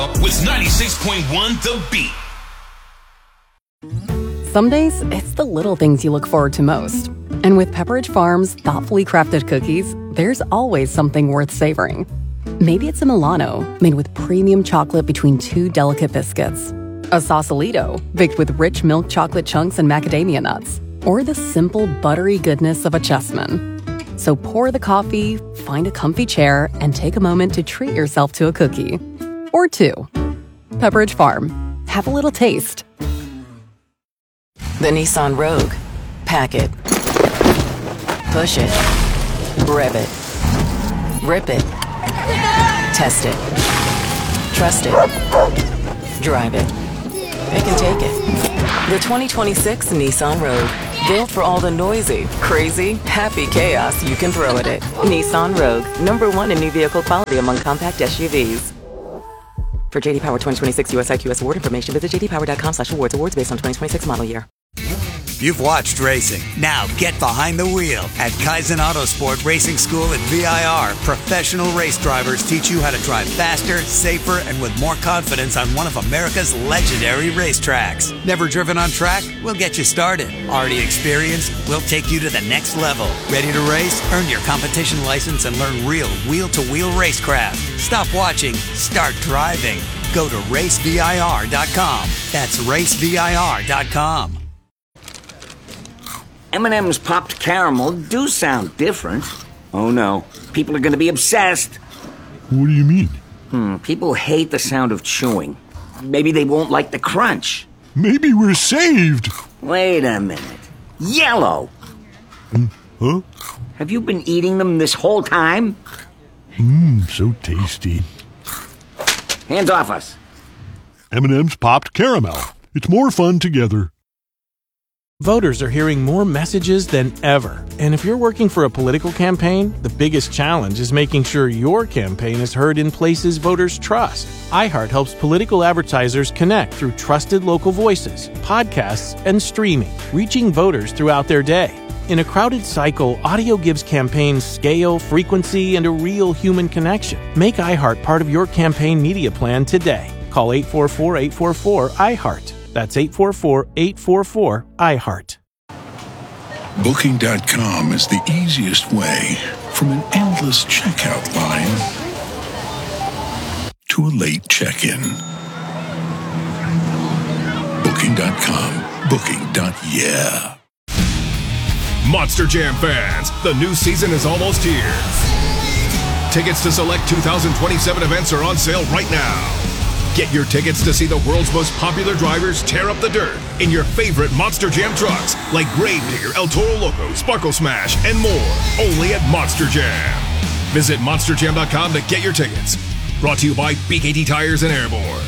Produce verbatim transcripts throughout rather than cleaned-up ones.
With ninety-six point one The Beat. Some days, it's the little things you look forward to most. And with Pepperidge Farm's thoughtfully crafted cookies, there's always something worth savoring. Maybe it's a Milano, made with premium chocolate between two delicate biscuits. A Sausalito, baked with rich milk chocolate chunks and macadamia nuts. Or the simple, buttery goodness of a Chessman. So pour the coffee, find a comfy chair, and take a moment to treat yourself to a cookie. Or two. Pepperidge Farm. Have a little taste. The Nissan Rogue. Pack it. Push it. Rev it. Rip it. Test it. Trust it. Drive it. It can take it. The twenty twenty-six Nissan Rogue. Built for all the noisy, crazy, happy chaos you can throw at it. Nissan Rogue. Number one in new vehicle quality among compact S U Vs. For J D Power twenty twenty-six U S I Q S award information, visit j d power dot com slash awards. Awards based on twenty twenty-six model year. You've watched racing. Now get behind the wheel. At Kaizen Autosport Racing School at V I R, professional race drivers teach you how to drive faster, safer, and with more confidence on one of America's legendary racetracks. Never driven on track? We'll get you started. Already experienced? We'll take you to the next level. Ready to race? Earn your competition license and learn real wheel-to-wheel racecraft. Stop watching. Start driving. Go to race V I R dot com. That's race V I R dot com. M and M's popped caramel do sound different. Oh no, people are going to be obsessed. What do you mean? Hmm, people hate the sound of chewing. Maybe they won't like the crunch. Maybe we're saved. Wait a minute. Yellow! Hmm, huh? Have you been eating them this whole time? Mmm, so tasty. Hands off us. M and M's popped caramel. It's more fun together. Voters are hearing more messages than ever. And if you're working for a political campaign, the biggest challenge is making sure your campaign is heard in places voters trust. iHeart helps political advertisers connect through trusted local voices, podcasts, and streaming, reaching voters throughout their day. In a crowded cycle, audio gives campaigns scale, frequency, and a real human connection. Make iHeart part of your campaign media plan today. Call eight four four, eight four four, iHeart. That's eight four four, eight four four, iHeart. Booking dot com is the easiest way from an endless checkout line to a late check-in. Booking dot com. Booking. Yeah. Monster Jam fans, the new season is almost here. Tickets to select two thousand twenty-seven events are on sale right now. Get your tickets to see the world's most popular drivers tear up the dirt in your favorite Monster Jam trucks like Gravedigger, El Toro Loco, Sparkle Smash, and more. Only at Monster Jam. Visit monster jam dot com to get your tickets. Brought to you by B K T Tires and Airborne.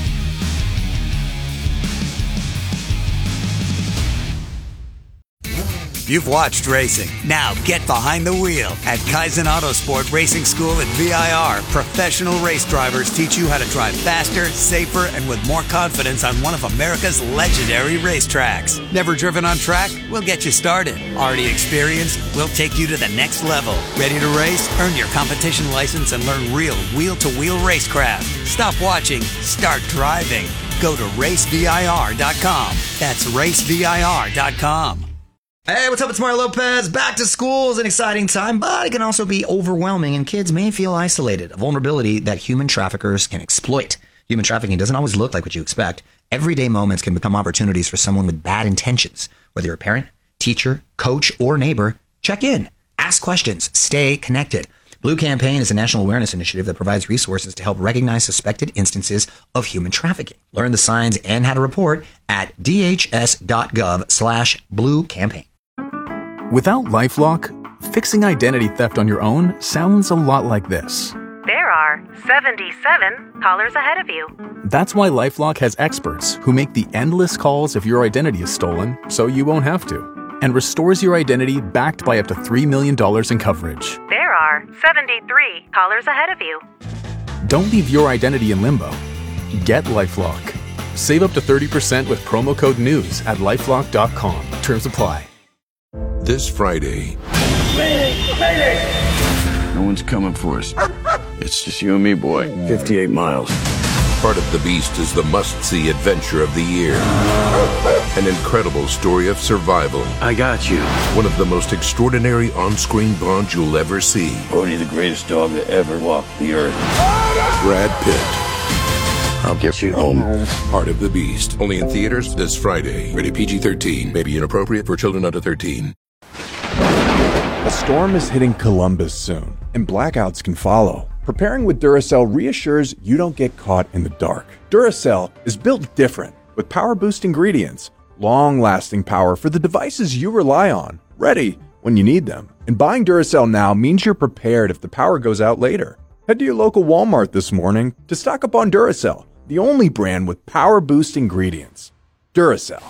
You've watched racing. Now get behind the wheel. At Kaizen Autosport Racing School at V I R, professional race drivers teach you how to drive faster, safer, and with more confidence on one of America's legendary racetracks. Never driven on track? We'll get you started. Already experienced? We'll take you to the next level. Ready to race? Earn your competition license and learn real wheel-to-wheel racecraft. Stop watching. Start driving. Go to race V I R dot com. That's race V I R dot com. Hey, what's up? It's Mario Lopez. Back to school is an exciting time, but it can also be overwhelming, and kids may feel isolated, a vulnerability that human traffickers can exploit. Human trafficking doesn't always look like what you expect. Everyday moments can become opportunities for someone with bad intentions. Whether you're a parent, teacher, coach, or neighbor, check in, ask questions, stay connected. Blue Campaign is a national awareness initiative that provides resources to help recognize suspected instances of human trafficking. Learn the signs and how to report at d h s dot gov slash blue campaign. Without LifeLock, fixing identity theft on your own sounds a lot like this. There are seventy-seven callers ahead of you. That's why LifeLock has experts who make the endless calls if your identity is stolen, so you won't have to, and restores your identity backed by up to three million dollars in coverage. There are seventy-three callers ahead of you. Don't leave your identity in limbo. Get LifeLock. Save up to thirty percent with promo code NEWS at lifelock dot com. Terms apply. This Friday, Mayday! Mayday! No one's coming for us. It's just you and me, boy. fifty-eight miles. Heart of the Beast is the must-see adventure of the year. An incredible story of survival. I got you. One of the most extraordinary on-screen bonds you'll ever see. Only the greatest dog to ever walk the earth. Brad Pitt. I'll get you home. Heart of the Beast. Only in theaters this Friday. Rated P G thirteen. May be inappropriate for children under thirteen. A storm is hitting Columbus soon, and blackouts can follow. Preparing with Duracell reassures you don't get caught in the dark. Duracell is built different, with power-boost ingredients, long-lasting power for the devices you rely on, ready when you need them. And buying Duracell now means you're prepared if the power goes out later. Head to your local Walmart this morning to stock up on Duracell, the only brand with power-boost ingredients. Duracell.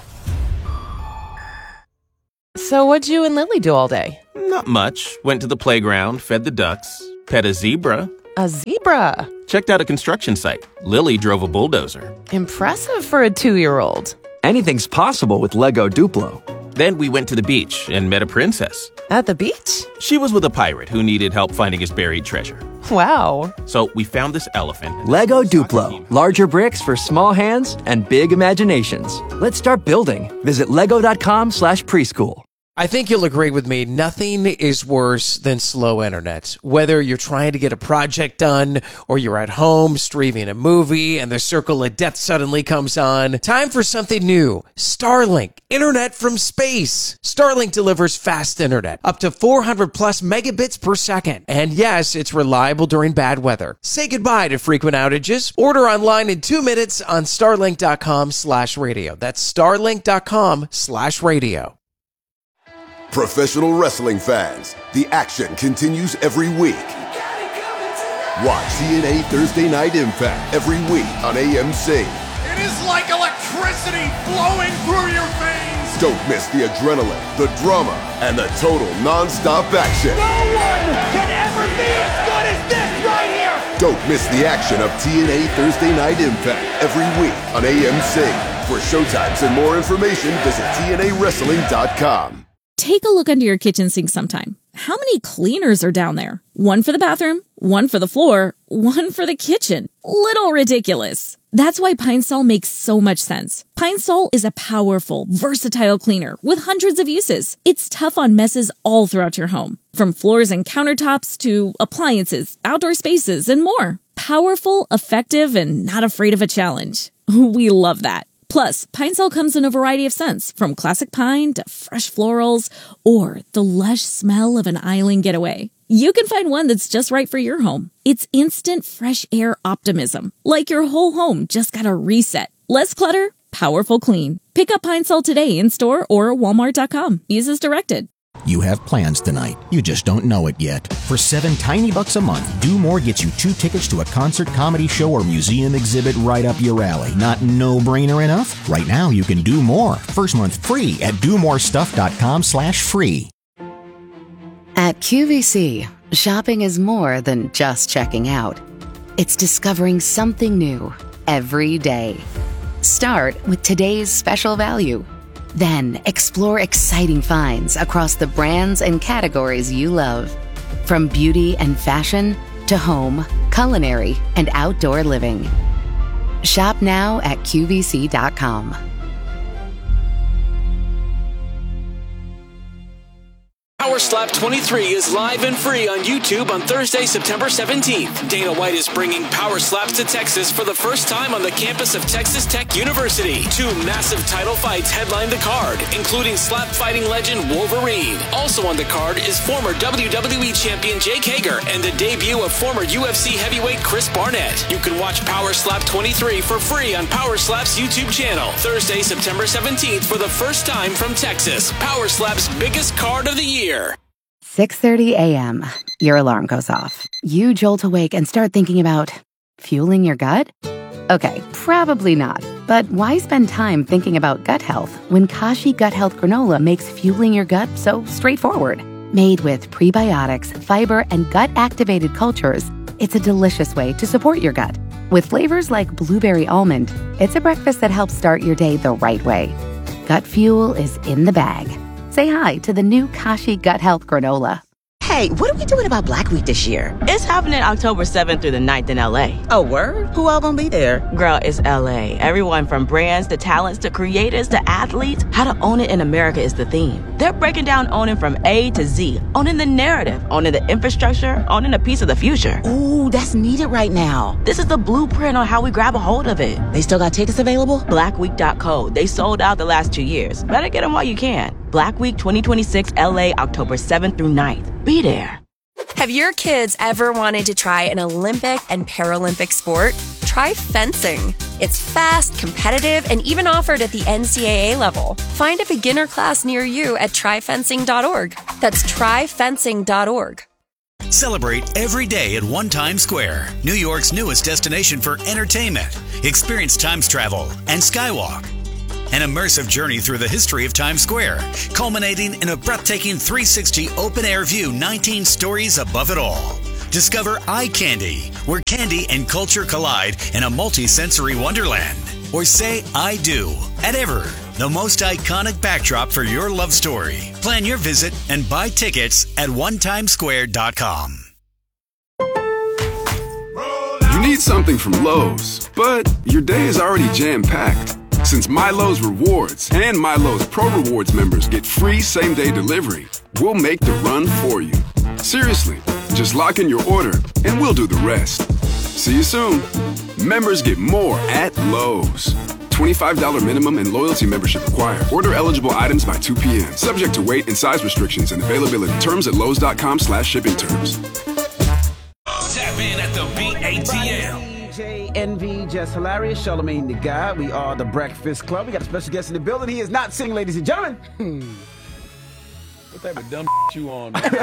So what'd you and Lily do all day? Not much. Went to the playground, fed the ducks, pet a zebra. A zebra? Checked out a construction site. Lily drove a bulldozer. Impressive for a two-year-old. Anything's possible with Lego Duplo. Then we went to the beach and met a princess. At the beach? She was with a pirate who needed help finding his buried treasure. Wow. So we found this elephant. Lego Duplo. Larger bricks for small hands and big imaginations. Let's start building. Visit lego.com slash preschool. I think you'll agree with me, nothing is worse than slow internet. Whether you're trying to get a project done or you're at home streaming a movie and the circle of death suddenly comes on, time for something new. Starlink, internet from space. Starlink delivers fast internet, up to four hundred plus megabits per second. And yes, it's reliable during bad weather. Say goodbye to frequent outages. Order online in two minutes on starlink.com slash radio. That's starlink.com slash radio. Professional wrestling fans, the action continues every week. Watch T N A Thursday Night Impact every week on A M C. It is like electricity flowing through your veins. Don't miss the adrenaline, the drama, and the total non-stop action. No one can ever be as good as this right here. Don't miss the action of T N A Thursday Night Impact every week on A M C. For showtimes and more information, visit T N A wrestling dot com. Take a look under your kitchen sink sometime. How many cleaners are down there? One for the bathroom, one for the floor, one for the kitchen. Little ridiculous. That's why Pine Sol makes so much sense. Pine Sol is a powerful, versatile cleaner with hundreds of uses. It's tough on messes all throughout your home, from floors and countertops to appliances, outdoor spaces, and more. Powerful, effective, and not afraid of a challenge. We love that. Plus, Pine Sol comes in a variety of scents, from classic pine to fresh florals, or the lush smell of an island getaway. You can find one that's just right for your home. It's instant fresh air optimism, like your whole home just got a reset. Less clutter, powerful clean. Pick up Pine Sol today in store or walmart dot com. Use as directed. You have plans tonight. You just don't know it yet. For seven tiny bucks a month, Do More gets you two tickets to a concert, comedy show, or museum exhibit right up your alley. Not no-brainer enough? Right now, you can do more. First month free at do more stuff dot com slash free. At Q V C, shopping is more than just checking out. It's discovering something new every day. Start with today's special value. Then explore exciting finds across the brands and categories you love. From beauty and fashion to home, culinary, and outdoor living. Shop now at Q V C dot com. Power Slap twenty-three is live and free on YouTube on Thursday, September seventeenth. Dana White is bringing Power Slaps to Texas for the first time on the campus of Texas Tech University. Two massive title fights headline the card, including slap fighting legend Wolverine. Also on the card is former W W E champion Jake Hager and the debut of former U F C heavyweight Chris Barnett. You can watch Power Slap twenty-three for free on Power Slap's YouTube channel. Thursday, September seventeenth for the first time from Texas. Power Slap's biggest card of the year. six thirty a.m. Your alarm goes off. You jolt awake and start thinking about fueling your gut? Okay, probably not. But why spend time thinking about gut health when Kashi Gut Health Granola makes fueling your gut so straightforward? Made with prebiotics, fiber, and gut-activated cultures, it's a delicious way to support your gut. With flavors like blueberry almond, it's a breakfast that helps start your day the right way. Gut fuel is in the bag. Say hi to the new Kashi Gut Health Granola. Hey, what are we doing about Black Week this year? It's happening October seventh through the ninth in L A. Oh, word? Who all gonna be there? Girl, it's L A. Everyone from brands to talents to creators to athletes. How to own it in America is the theme. They're breaking down owning from A to Z. Owning the narrative, owning the infrastructure, owning a piece of the future. Ooh, that's needed right now. This is the blueprint on how we grab a hold of it. They still got tickets available? black week dot co. They sold out the last two years. Better get them while you can. Black Week twenty twenty-six L A, October seventh through ninth. Be there. Have your kids ever wanted to try an Olympic and Paralympic sport? Try fencing. It's fast, competitive, and even offered at the N C double A level. Find a beginner class near you at try fencing dot org. That's try fencing dot org. Celebrate every day at One Times Square, New York's newest destination for entertainment. Experience Times Travel and Skywalk. An immersive journey through the history of Times Square, culminating in a breathtaking three sixty open-air view, nineteen stories above it all. Discover Eye Candy, where candy and culture collide in a multi-sensory wonderland. Or say I do at Ever, the most iconic backdrop for your love story. Plan your visit and buy tickets at one times square dot com. You need something from Lowe's, but your day is already jam-packed. Since MyLowe's Rewards and MyLowe's Pro Rewards members get free same-day delivery, we'll make the run for you. Seriously, just lock in your order and we'll do the rest. See you soon. Members get more at Lowe's. twenty-five dollars minimum and loyalty membership required. Order eligible items by two p.m. Subject to weight and size restrictions and availability. Terms at lowes dot com slash shipping terms. Tap in at the B A T L. J N V, just hilarious. Charlamagne the Guy. We are the Breakfast Club. We got a special guest in the building. He is not singing, ladies and gentlemen. What type of dumb you on, man?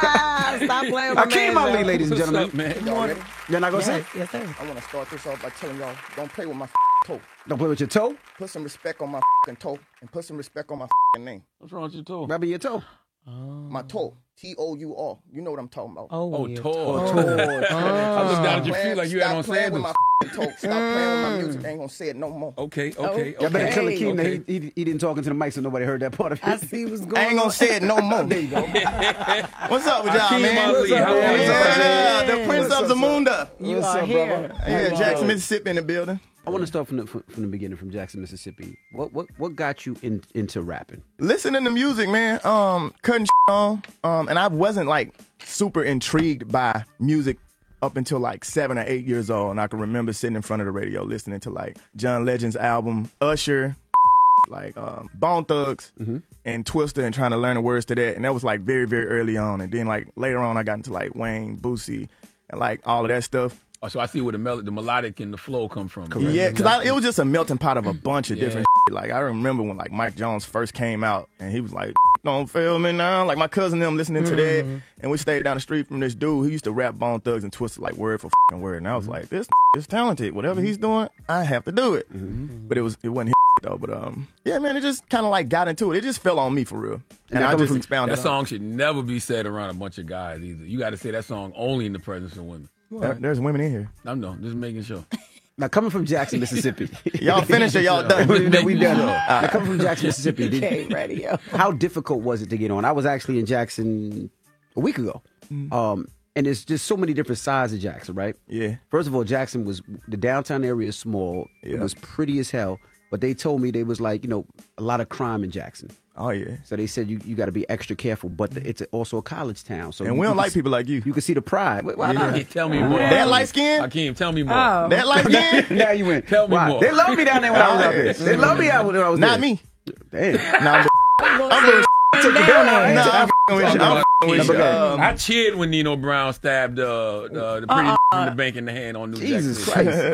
Stop playing with Akeem Ali, ladies and gentlemen. What's up, man? Good morning. You're not going to yes, say? Yes, sir. I want to start this off by telling y'all, don't play with my toe. Don't play with your toe? Put some respect on my toe and put some respect on my name. What's wrong with your toe? Maybe your toe. Oh. My toe. T O U R. You know what I'm talking about. Oh, oh toe. Oh, toe. Oh. I looked down at your feet like you had on sandals. Stop playing with my toe. Stop playing with my music. I ain't going to say it no more. Okay, okay, okay. Y'all better tell Akeem okay. that he, he, he didn't talk into the mic so nobody heard that part of it. I see what's going on. I ain't going to say it no more. There you go. What's up with y'all, Akeem man? Ali, how are you? Yeah, the Prince What's of up, Zamunda. You What's are up, here. brother? Yeah, Jackson, Mississippi in the building. I want to start from the from the beginning, from Jackson, Mississippi. What what what got you in, into rapping? Listening to music, man. Um, cutting on. Um, and I wasn't like super intrigued by music up until like seven or eight years old, and I can remember sitting in front of the radio listening to like John Legend's album, Usher, like um, Bone Thugs, mm-hmm. and Twister, and trying to learn the words to that. And that was like very very early on. And then like later on, I got into like Wayne, Boosie, and like all of that stuff. Oh, so I see where the mel- the melodic and the flow come from. Correct. Yeah, because it was just a melting pot of a bunch of yeah. different shit. Like, I remember when, like, Mike Jones first came out, and he was like, don't feel me now. Like, my cousin and them listening to that, mm-hmm. and we stayed down the street from this dude who used to rap Bone Thugs and Twister, like, word for fucking word. And I was mm-hmm. like, this is talented. Whatever mm-hmm. he's doing, I have to do it. Mm-hmm. But it was it wasn't his though. But, um, yeah, man, it just kind of, like, got into it. It just fell on me for real. And, and I just expounded That song should never be said around a bunch of guys, either. You got to say that song only in the presence of women. There, there's women in here. I know, just making sure. Now, coming from Jackson, Mississippi. Y'all finished or y'all done? we, we done. Uh, now, coming from Jackson, Mississippi. Did, okay, radio. How difficult was it to get on? I was actually in Jackson a week ago. Mm. Um, and there's just so many different sides of Jackson, right? Yeah. First of all, Jackson was, the downtown area is small. Yeah. It was pretty as hell. But they told me there was like, you know, a lot of crime in Jackson. Oh, yeah. So they said you, you got to be extra careful, but the, it's also a college town. So and we don't like see, people like you. You can see the pride. Why yeah. not? Tell me more. That light skin? Akeem, tell me more. Oh. That light skin? Now you went. Tell me Why? more. They love me down there when I was up there. They love me out when I was not there. Me. Damn. Nah, I'm I'm really took you down there. Nah, I'm f***ing with you. I'm f***ing with you. Um, I cheered when Nino Brown stabbed uh, uh, the pretty uh, in the bank in the hand on New Jesus Jackson. Christ.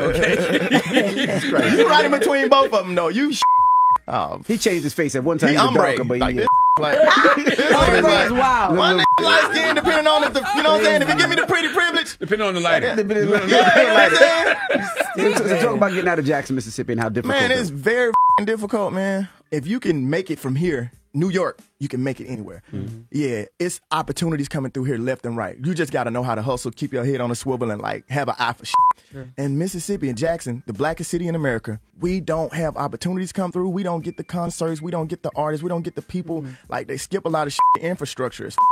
Okay. Jesus Christ. You right in between both of them, though. You Oh, he changed his face at one time. He, he was darker, but like he, this, like, this oh, like, wow. My nigga light skin, depending on if the, you know what I'm saying? If you give me the pretty privilege, depending on the lighting. Yeah, you know what I'm saying? So, so talk about getting out of Jackson, Mississippi, and how difficult. Man, it's very difficult, man. If you can make it from here, New York, you can make it anywhere. Mm-hmm. Yeah, it's opportunities coming through here left and right. You just got to know how to hustle, keep your head on a swivel, and like have an eye for shit. Sure. And Mississippi and Jackson, the blackest city in America, we don't have opportunities come through. We don't get the concerts. We don't get the artists. We don't get the people. Mm-hmm. Like they skip a lot of shit. The infrastructure is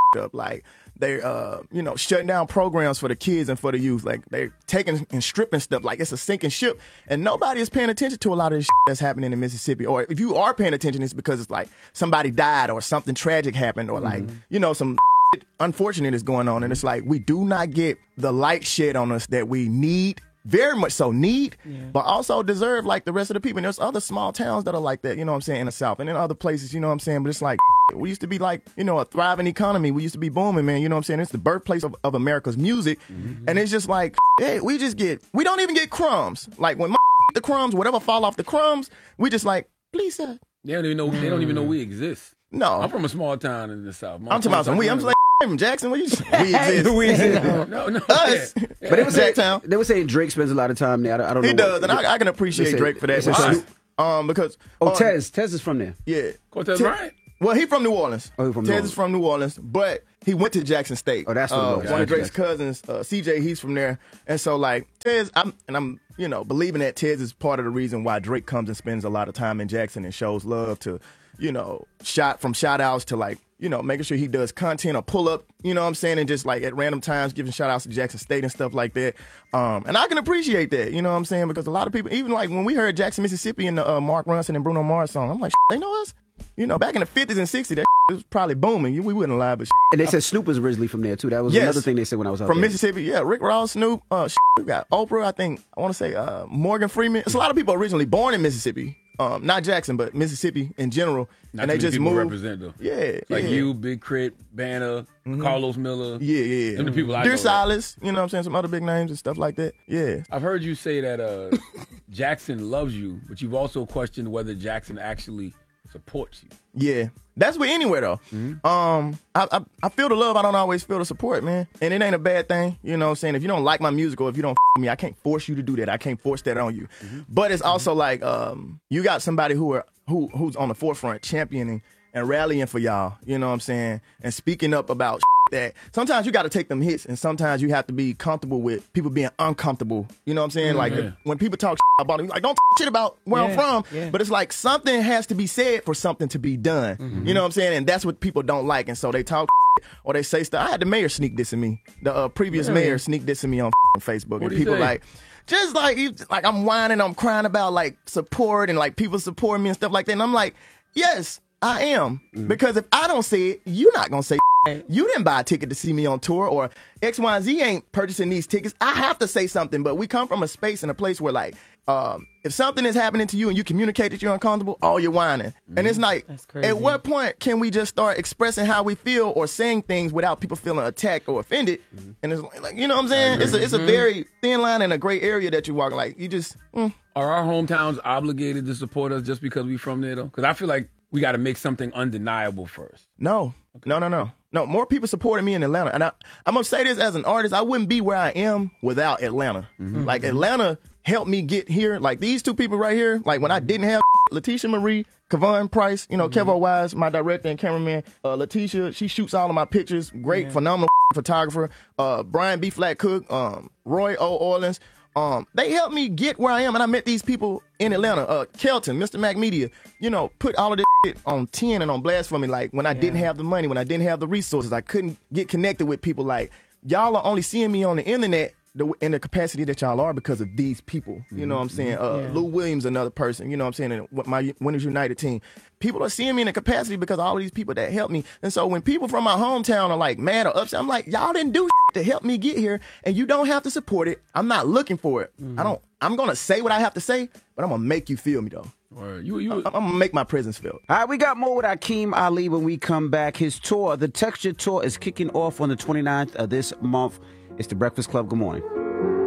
up. Like they, uh, you know, shutting down programs for the kids and for the youth. Like they're taking and stripping stuff. Like it's a sinking ship, and nobody is paying attention to a lot of this shit that's happening in Mississippi. Or if you are paying attention, it's because it's like somebody died or something tragic happened, or like you know some shit unfortunate is going on, and it's like we do not get the light shed on us that we need. Very much so need, yeah. but also deserve like the rest of the people. And there's other small towns that are like that, you know what I'm saying, in the South. And in other places, you know what I'm saying, but it's like, we used to be like, you know, a thriving economy. We used to be booming, man, you know what I'm saying? It's the birthplace of, of America's music. Mm-hmm. And it's just like, hey, we just get, we don't even get crumbs. Like when my the crumbs, whatever fall off the crumbs, we just like, please, sir. They don't even know, they don't even know we exist. No. I'm from a small town in the South. I'm talking about some we. I'm just like, from Jackson, what you we exist. we exist. no, no. Us. Yeah. But they were, saying, they were saying Drake spends a lot of time there. I don't, I don't he know. He does, what, and I, I can appreciate Drake for that. Say, um, because Oh, um, Tez. Tez is from there. Yeah. Cortez Bryant? Well, he from New Orleans. Oh, he from New Tez Orleans. is from New Orleans, but he went to Jackson State. Oh, that's what uh, it was. One of Gotcha. Drake's cousins, uh, C J, he's from there. And so, like, Tez, I'm, and I'm, you know, believing that Tez is part of the reason why Drake comes and spends a lot of time in Jackson and shows love to, you know, shot from shout outs to like, you know, making sure he does content or pull up, you know what I'm saying, and just like at random times giving shout outs to Jackson State and stuff like that. Um, and I can appreciate that, you know what I'm saying, because a lot of people, even like when we heard Jackson, Mississippi in the uh, Mark Ronson and Bruno Mars song, I'm like, they know us? You know, back in the fifties and sixties, that was probably booming. We wouldn't lie, but and they said Snoop was originally from there too. That was yes. another thing they said when I was out from there. Mississippi. Yeah, Rick Ross, Snoop, uh, we got Oprah. I think I want to say uh, Morgan Freeman. It's a lot of people originally born in Mississippi, um, not Jackson, but Mississippi in general, not and they just moved. Represent though. Yeah, like yeah. you, Big Crit, Banner, mm-hmm. Carlos Miller. Yeah, yeah. Them the people I Dear know. Silas, you know what I'm saying, some other big names and stuff like that. Yeah, I've heard you say that uh, Jackson loves you, but you've also questioned whether Jackson actually supports you. Yeah, that's with anywhere though. Mm-hmm. Um, I, I I feel the love. I don't always feel the support, man. And it ain't a bad thing. You know what I'm saying? If you don't like my music or if you don't f- with me, I can't force you to do that. I can't force that on you. Mm-hmm. But it's also like um, you got somebody who are who who's on the forefront championing and rallying for y'all. You know what I'm saying? And speaking up about that. Sometimes you got to take them hits, and sometimes you have to be comfortable with people being uncomfortable. You know what I'm saying? Mm-hmm. Like if, when people talk about it, like don't shit about where yeah, I'm from. Yeah. But it's like something has to be said for something to be done. Mm-hmm. You know what I'm saying? And that's what people don't like, and so they talk or they say stuff. I had the mayor sneak dissing me. The uh, previous really? mayor sneak dissing me on Facebook, what and people say? like. Just like like I'm whining, I'm crying about like support and like people support me and stuff like that. And I'm like, yes, I am. Mm-hmm. Because if I don't say it, you're not going to say it. You didn't buy a ticket to see me on tour, or X, Y, and Z ain't purchasing these tickets. I have to say something, but we come from a space and a place where like, um, if something is happening to you and you communicate that you're uncomfortable, all you're whining. Mm-hmm. And it's like, at what point can we just start expressing how we feel or saying things without people feeling attacked or offended? Mm-hmm. And it's like, you know what I'm saying? It's a, it's a very thin line and a gray area that you walk. Like, you just... Mm. Are our hometowns obligated to support us just because we from there, though? Because I feel like we got to make something undeniable first. No. Okay. No, no, no. No, more people supported me in Atlanta. And I, I'm going to say this as an artist. I wouldn't be where I am without Atlanta. Mm-hmm. Like, Atlanta helped me get here. Like, these two people right here, like, when I didn't have Letitia Marie, Kevon Price, you know, mm-hmm. Kevo Wise, my director and cameraman. Uh, Letitia, she shoots all of my pictures. Great, yeah. phenomenal photographer. Uh, Brian B. Flat Cook, um, Roy O. Orleans. Um, they helped me get where I am, and I met these people in Atlanta. Uh, Kelton, Mister Mac Media, you know, put all of this shit on ten and on blast for me. Like, when I yeah. didn't have the money, when I didn't have the resources, I couldn't get connected with people. Like, y'all are only seeing me on the internet the, in the capacity that y'all are because of these people. You mm-hmm. know what I'm saying? Uh, yeah. Lou Williams, another person, you know what I'm saying? And my Winners United team. People are seeing me in the capacity because of all of these people that helped me. And so when people from my hometown are like mad or upset, I'm like, y'all didn't do shit to help me get here, and you don't have to support it. I'm not looking for it. Mm-hmm. I don't. I'm gonna say what I have to say, but I'm gonna make you feel me though. Or you, you, I'm, I'm gonna make my presence felt. All right, we got more with Akeem Ali when we come back. His tour, the Texture Tour, is kicking off on the twenty-ninth of this month. It's the Breakfast Club. Good morning.